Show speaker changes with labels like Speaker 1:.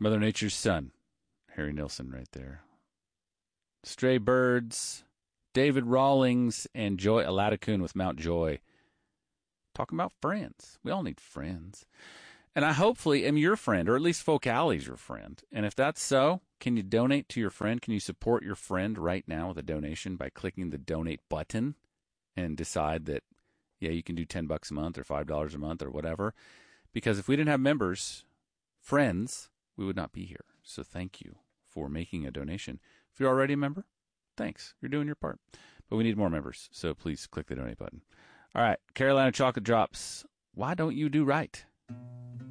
Speaker 1: Mother Nature's son, Harry Nilsson right there. Stray Birds, David Rawlings, and Joy Aladakun with Mount Joy. Talking about friends. We all need friends. And I hopefully am your friend, or at least Focali's your friend. And if that's so, can you donate to your friend? Can you support your friend right now with a donation by clicking the donate button and decide that, yeah, you can do $10 a month or $5 a month or whatever? Because if we didn't have members, friends, we would not be here. So thank you for making a donation. If you're already a member, thanks. You're doing your part. But we need more members, so please click the donate button. All right, Carolina Chocolate Drops. Why don't you do right?